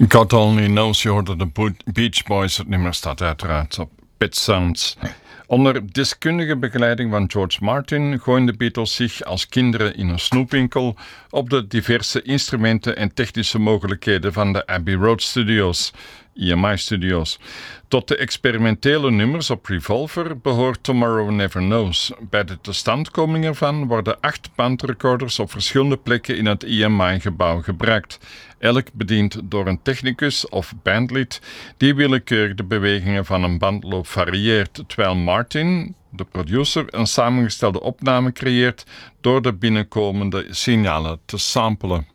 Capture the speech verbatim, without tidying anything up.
God Only Knows, je hoorde de Beach Boys. Het nummer staat uiteraard op Pet Sounds. Onder deskundige begeleiding van George Martin gooien de Beatles zich als kinderen in een snoepwinkel op de diverse instrumenten en technische mogelijkheden van de Abbey Road Studios, E M I Studios. Tot de experimentele nummers op Revolver behoort Tomorrow Never Knows. Bij de totstandkoming ervan worden acht bandrecorders op verschillende plekken in het E M I-gebouw gebruikt. Elk bediend door een technicus of bandlid die willekeurig de bewegingen van een bandloop varieert, terwijl Martin, de producer, een samengestelde opname creëert door de binnenkomende signalen te samplen.